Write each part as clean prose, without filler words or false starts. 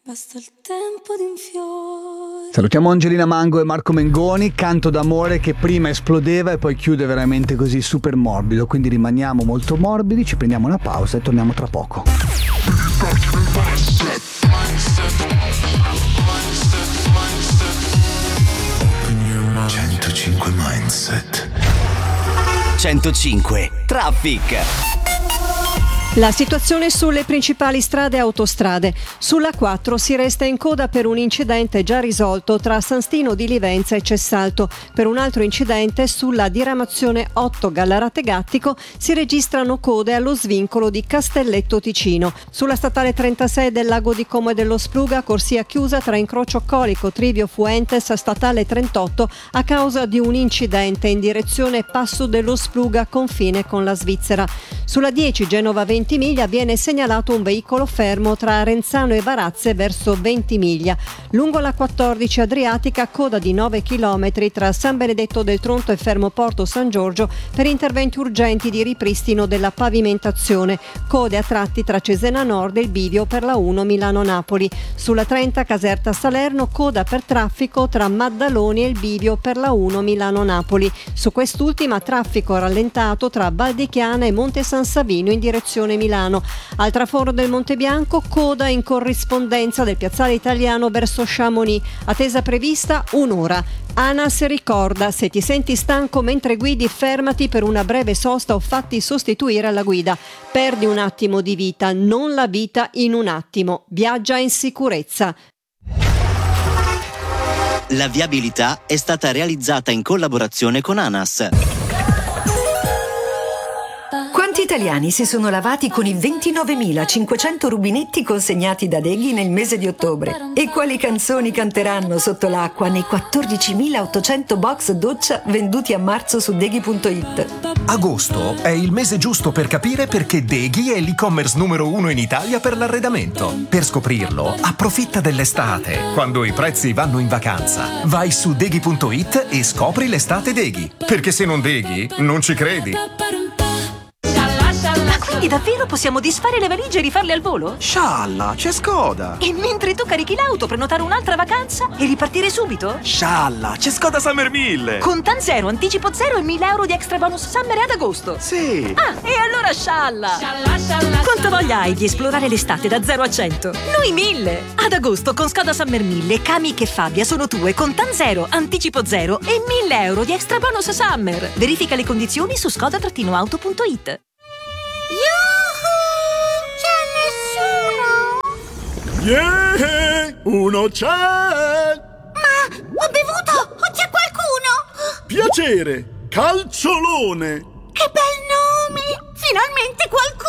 Basta il tempo di un fiore. Salutiamo Angelina Mango e Marco Mengoni, Canto d'amore che prima esplodeva e poi chiude veramente così super morbido, quindi rimaniamo molto morbidi, ci prendiamo una pausa e torniamo tra poco. 105 Mindset. 105 Traffic. La situazione sulle principali strade e autostrade. Sulla 4 si resta in coda per un incidente già risolto tra San Stino di Livenza e Cessalto. Per un altro incidente sulla diramazione 8 Gallarate Gattico si registrano code allo svincolo di Castelletto Ticino. Sulla statale 36 del Lago di Como e dello Spluga, corsia chiusa tra incrocio Colico Trivio Fuentes statale 38 a causa di un incidente in direzione Passo dello Spluga confine con la Svizzera. Sulla 10 Genova Ventimiglia viene segnalato un veicolo fermo tra Renzano e Varazze verso Ventimiglia. Lungo la 14 Adriatica coda di 9 km tra San Benedetto del Tronto e Fermoporto San Giorgio per interventi urgenti di ripristino della pavimentazione. Code a tratti tra Cesena Nord e il bivio per la 1 Milano-Napoli. Sulla 30 Caserta Salerno coda per traffico tra Maddaloni e il bivio per la 1 Milano-Napoli. Su quest'ultima traffico rallentato tra Val di Chiana e Monte San Savino in direzione Milano. Al traforo del Monte Bianco coda in corrispondenza del piazzale Italiano verso Chamonix, attesa prevista un'ora. ANAS ricorda: se ti senti stanco mentre guidi, fermati per una breve sosta o fatti sostituire alla guida. Perdi un attimo di vita, non la vita in un attimo. Viaggia in sicurezza. La viabilità è stata realizzata in collaborazione con ANAS. Quanti italiani si sono lavati con i 29.500 rubinetti consegnati da Deghi nel mese di ottobre? E quali canzoni canteranno sotto l'acqua nei 14.800 box doccia venduti a marzo su Deghi.it? Agosto è il mese giusto per capire perché Deghi è l'e-commerce numero 1 in Italia per l'arredamento. Per scoprirlo, approfitta dell'estate, quando i prezzi vanno in vacanza. Vai su Deghi.it e scopri l'estate Deghi. Perché se non Deghi, non ci credi. Quindi davvero possiamo disfare le valigie e rifarle al volo? Scialla, c'è Skoda! E mentre tu carichi l'auto, prenotare un'altra vacanza e ripartire subito? Scialla, c'è Skoda Summer 1000! Contan zero, anticipo zero e 1.000 euro di extra bonus summer ad agosto! Sì! Ah, e allora scialla! Quanta voglia hai di esplorare l'estate da 0 a 100? Noi 1000! Ad agosto con Skoda Summer 1000, Kamiq e Fabia sono tue, Contan zero, anticipo zero e 1.000 euro di extra bonus summer! Verifica le condizioni su skoda-auto.it. Yuhu! C'è nessuno! Yeah! Uno c'è! Ma ho bevuto! O c'è qualcuno? Piacere! Calciolone! Che bel nome! Finalmente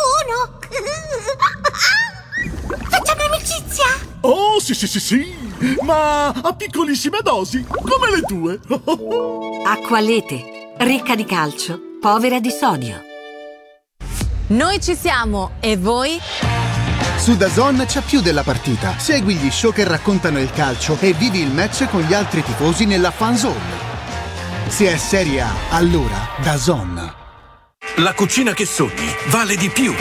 qualcuno! Facciamo amicizia! Oh, sì! Ma a piccolissime dosi, come le tue! Acqualete, ricca di calcio, povera di sodio. Noi ci siamo, e voi? Su DAZN c'è più della partita. Segui gli show che raccontano il calcio e vivi il match con gli altri tifosi nella fan zone. Se è Serie A, allora DAZN. La cucina che sogni vale di più.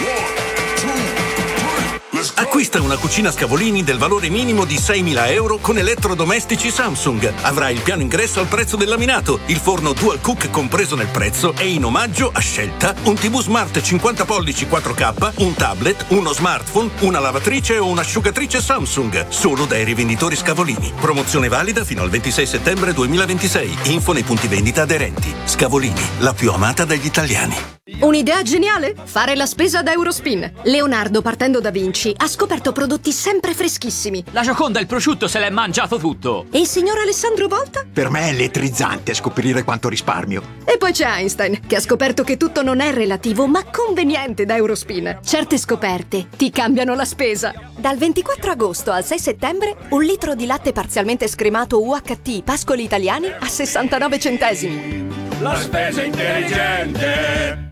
Acquista una cucina Scavolini del valore minimo di 6.000 euro con elettrodomestici Samsung. Avrai il piano ingresso al prezzo del laminato, il forno Dual Cook compreso nel prezzo e in omaggio a scelta un TV Smart 50 pollici 4K, un tablet, uno smartphone, una lavatrice o un'asciugatrice Samsung. Solo dai rivenditori Scavolini. Promozione valida fino al 26 settembre 2026. Info nei punti vendita aderenti. Scavolini, la più amata dagli italiani. Un'idea geniale? Fare la spesa ad Eurospin. Leonardo, partendo da Vinci, ha scoperto prodotti sempre freschissimi. La Gioconda il prosciutto se l'è mangiato tutto. E il signor Alessandro Volta? Per me è elettrizzante scoprire quanto risparmio. E poi c'è Einstein, che ha scoperto che tutto non è relativo, ma conveniente da Eurospin. Certe scoperte ti cambiano la spesa. Dal 24 agosto al 6 settembre, 1 litro di latte parzialmente scremato UHT Pascoli Italiani a 69 centesimi. La spesa intelligente!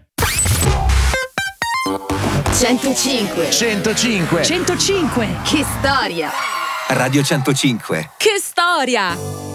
105 105 105. Che storia! Radio 105. Che storia!